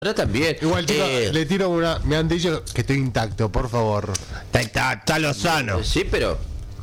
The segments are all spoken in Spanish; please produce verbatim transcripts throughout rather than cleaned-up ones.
Ahora también. Igual, chicos, eh, le tiro una. Me han dicho que estoy intacto, por favor. Está, está, está Lozano. Sí, pero.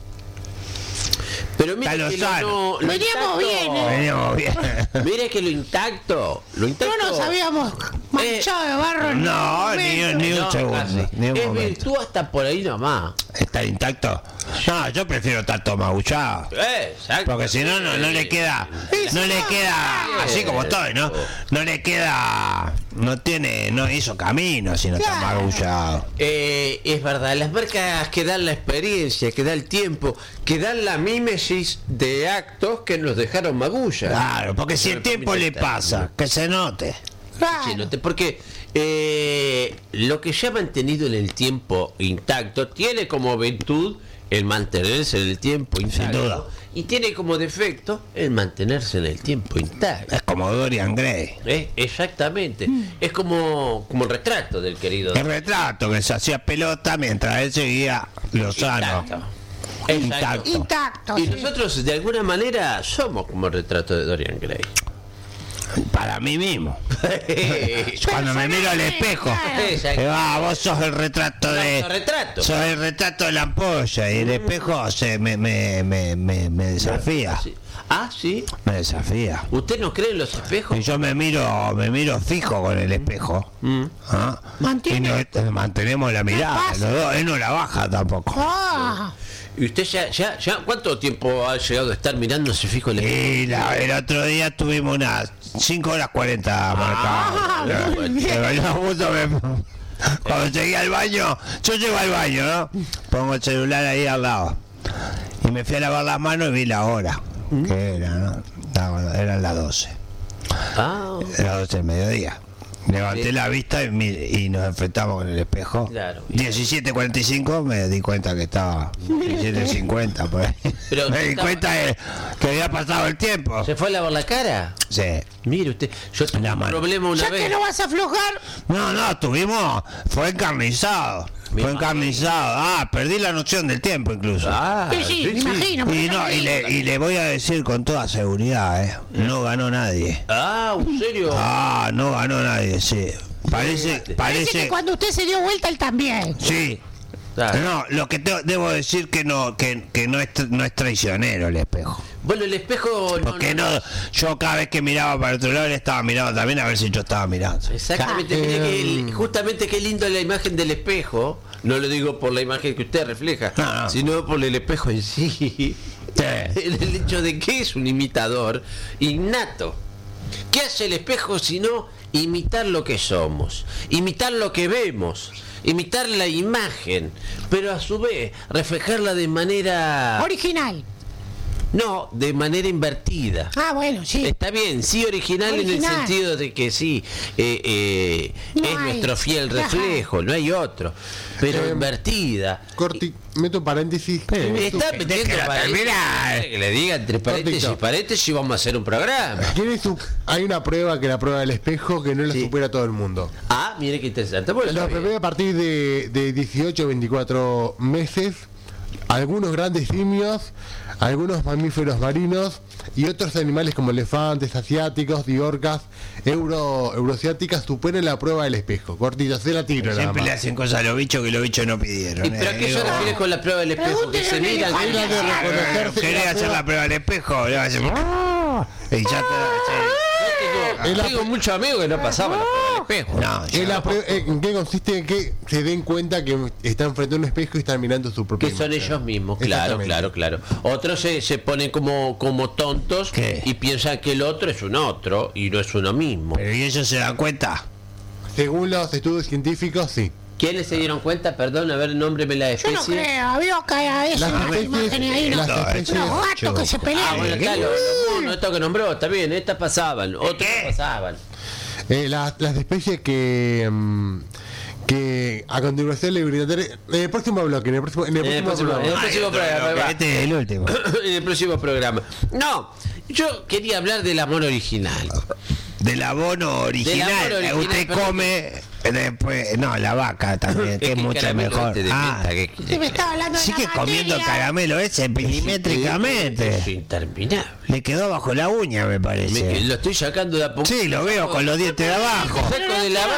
Pero mire Está que Lozano. lo, no, lo Veníamos intacto- bien, ¿eh? Veníamos bien. Mire que lo intacto. Lo intacto. No nos habíamos manchado de barro. en No, ningún ni, momento. ni un No, segundo. casi. Ni un Es momento. virtud hasta por ahí nomás. ¿Está intacto? No, yo prefiero estar todo magullado. Eh, exacto. Porque si no, no, no le queda, no le queda, así como estoy, ¿no? No le queda, no tiene, no hizo camino si no está Claro. magullado. Eh, es verdad, las marcas que dan la experiencia, que da el tiempo, que dan la mímesis de actos que nos dejaron magullas. Claro, porque si el tiempo le pasa, que se note. Claro. Sí, no te- porque eh, lo que ya ha mantenido en el tiempo intacto tiene como virtud el mantenerse en el tiempo intacto. duda. Y tiene como defecto el mantenerse en el tiempo intacto. Es como Dorian Gray. ¿Eh? Exactamente. Es como, como el retrato del querido. El retrato que se hacía pelota mientras él seguía Lozano. Intacto. Intacto. Intacto. Y sí. nosotros de alguna manera somos como el retrato de Dorian Gray. Para mí mismo. Cuando me miro al espejo, Exacto. que va, vos sos el retrato de. Autorretrato. Sos el retrato de la ampolla y el espejo se me, me, me, me, me desafía. Sí. Ah, sí. Me desafía. ¿Usted no cree en los espejos? Y yo me miro, me miro fijo con el espejo. Mm. ¿Ah? Mantiene- Y nos- mantenemos la mirada, pasa. los dos, él no la baja tampoco. Ah, ¿Y usted ya, ya, ya, cuánto tiempo ha llegado a estar mirándose fijo en el espejo? Y la- el otro día tuvimos unas cinco horas cuarenta Ah, marcadas. muy bien. Pero yo justo me- Cuando llegué al baño, yo llego al baño, ¿no? Pongo el celular ahí al lado. Y me fui a lavar las manos y vi la hora. Que era, ¿no? Estaba- Eran las doce. Ah, Era las doce del mediodía. Levanté Sí. la vista y, mi- y nos enfrentamos con el espejo. Claro. diecisiete cuarenta y cinco me di cuenta que estaba diecisiete cincuenta por ahí. Pero me di estaba- cuenta que, que había pasado el tiempo. ¿se fue a lavar la cara? Sí. Mire usted, yo tuve La un mano. problema una ya vez. que no vas a aflojar. No, no, tuvimos. Fue encarnizado. Me Fue imagino. encarnizado. Ah, perdí la noción del tiempo incluso. Ah, Sí, sí, me imagino. porque Y, yo no, me y, digo. le, y le voy a decir con toda seguridad, ¿eh? No ganó nadie. Ah, ¿en serio? Ah, no ganó nadie, sí. Parece, Parece que parece. cuando usted se dio vuelta, él también. Sí. Claro. No, lo que te- debo decir que no, que, que no es tra- no es traicionero el espejo. Bueno, el espejo no, Porque no- no, yo cada vez que miraba para otro lado él estaba mirando también a ver si yo estaba mirando. Exactamente, Ah, mire eh, que el- justamente qué lindo la imagen del espejo. No lo digo por la imagen que usted refleja, No, no. sino por el espejo en sí. Sí. El, el hecho de que es un imitador innato. ¿Qué hace el espejo sino imitar lo que somos, imitar lo que vemos, imitar la imagen, pero a su vez reflejarla de manera Original. no, de manera invertida? Ah, bueno, sí. Está bien, sí original, en Original. el sentido de que sí, eh, eh, No es hay. nuestro fiel Ajá. reflejo, no hay otro, pero Eh, invertida. Corti, meto paréntesis. Está que metiendo la paréntesis, termina. que le diga entre paréntesis y Cortito. paréntesis vamos a hacer un programa. ¿Quién es su- Hay una prueba que la prueba del espejo que no la Sí. supera todo el mundo. Ah, mire qué interesante. Bueno, Los está bien. bebés a partir de, de dieciocho a veinticuatro meses, algunos grandes simios, algunos mamíferos marinos y otros animales como elefantes asiáticos, diorcas, euro, euroasiáticas superan la prueba del espejo. Cortito, se la tiro nada Siempre le más. hacen cosas a los bichos que los bichos no pidieron. ¿Y pero a eh. qué se Digo, refiere con la prueba del espejo? Que se Pregúntele mira a Hay una de reconocerse. ¿Querés la hacer prueba- la prueba del espejo? Le vas a decir, y ya te Es la- Tengo muchos amigos que no pasaban la prueba del espejo. No, Es yo la no. prue- eh, ¿En qué consiste? En que se den cuenta que están frente a un espejo y están mirando su propia Que son imagen. ellos mismos, claro, Exactamente. claro, claro. Otros se, se ponen como, como tontos ¿Qué? y piensan que el otro es un otro y no es uno mismo. Pero ¿y ellos se dan cuenta? Según los estudios científicos, sí. ¿Quiénes se dieron cuenta? Perdón, a ver, nómbreme la Yo no especie. creo. Vio que a veces Las unas especies- imágenes ahí, las unos especies- unos gatos que se Ah, pelean. bueno, claro, los monos, estos que nombró, está bien, estas pasaban, otros no pasaban. Eh, las, las especies que mm, que a continuación le brindaré en el próximo bloque, en el próximo, en el En el próximo próximo- en el programa. próximo Ay, programa, pero va. este es el último. En el próximo programa. No, yo quería hablar del amor original. Del abono original. Del abono original, Usted perdón. come Después, no, la vaca también, que es mucho caramelo mejor. este de Ah, menta, que- Se me estaba hablando de sigue la comiendo el materia. caramelo ese milimétricamente. Es interminable. Le quedó bajo la uña, me Me- parece. lo estoy sacando de a poco. Sí, lo veo con los dientes de abajo. Saco de la